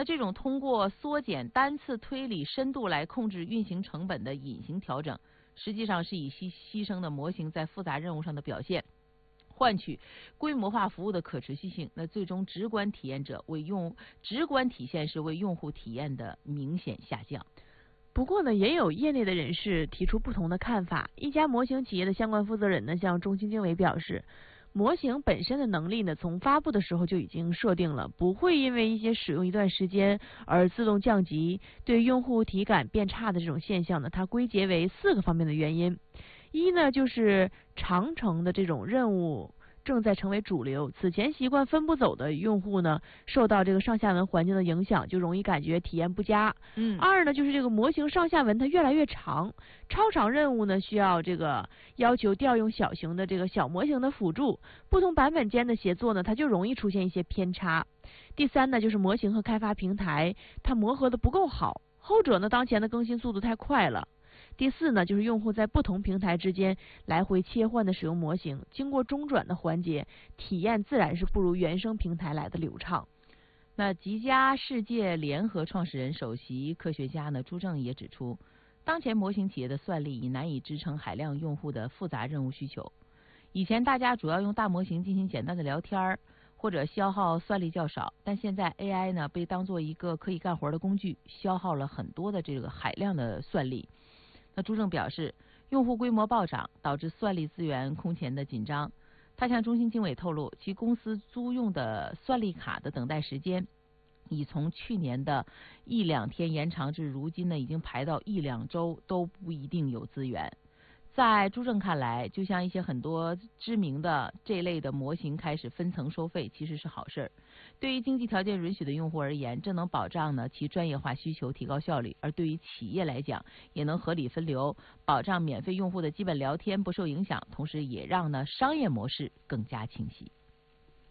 这种通过缩减单次推理深度来控制运行成本的隐形调整，实际上是以牺牲的模型在复杂任务上的表现，换取规模化服务的可持续性。那最终直观体现是为用户体验的明显下降。 不过呢，也有业内的人士提出不同的看法。一家模型企业的相关负责人呢，向中信经纬表示，模型本身的能力呢，从发布的时候就已经设定了，不会因为一些使用一段时间而自动降级。对用户体感变差的这种现象呢，它归结为4个方面的原因。一呢，就是长程的这种任务正在成为主流，此前习惯分步走的用户呢，受到这个上下文环境的影响，就容易感觉体验不佳。二呢，就是这个模型上下文它越来越长，超长任务呢需要这个要求调用小型的这个小模型的辅助，不同版本间的协作呢，它就容易出现一些偏差。第三呢，就是模型和开发平台它磨合的不够好，后者呢当前的更新速度太快了。第四呢，就是用户在不同平台之间来回切换的使用模型，经过中转的环节，体验自然是不如原生平台来的流畅。 那极佳世界联合创始人、首席科学家呢朱正也指出，当前模型企业的算力已难以支撑海量用户的复杂任务需求。以前大家主要用大模型进行简单的聊天，或者消耗算力较少，但现在 AI 呢被当作一个可以干活的工具，消耗了很多的这个海量的算力。那朱正表示，用户规模暴涨导致算力资源空前的紧张。他向中信经纬透露，其公司租用的算力卡的等待时间已从去年的1-2天延长至如今呢，已经排到1-2周都不一定有资源。在朱正看来，就像一些很多知名的这类的模型开始分层收费，其实是好事。对于经济条件允许的用户而言，这能保障呢其专业化需求，提高效率；而对于企业来讲，也能合理分流，保障免费用户的基本聊天不受影响，同时也让呢商业模式更加清晰。